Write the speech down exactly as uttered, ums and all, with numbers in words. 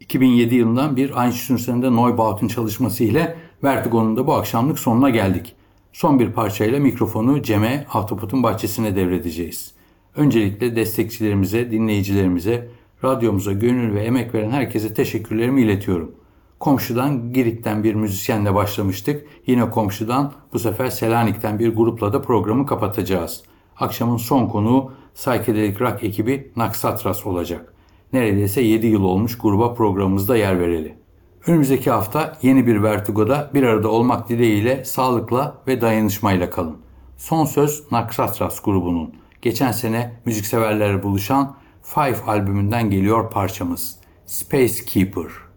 iki bin yedi yılından bir Einstürzende Neubauten çalışması ile Vertigo'nun da bu akşamlık sonuna geldik. Son bir parçayla mikrofonu Cem'e, Ahtapot'un bahçesine devredeceğiz. Öncelikle destekçilerimize, dinleyicilerimize, radyomuza gönül ve emek veren herkese teşekkürlerimi iletiyorum. Komşudan, Girit'ten bir müzisyenle başlamıştık. Yine komşudan, bu sefer Selanik'ten bir grupla da programı kapatacağız. Akşamın son konuğu Psychedelic Rock ekibi Naxatras olacak. Neredeyse yedi yıl olmuş gruba programımızda yer vereli. Önümüzdeki hafta yeni bir Vertigo'da bir arada olmak dileğiyle sağlıkla ve dayanışmayla kalın. Son söz Naxatras grubunun. Geçen sene müzikseverlerle buluşan Five albümünden geliyor parçamız. Space Keeper.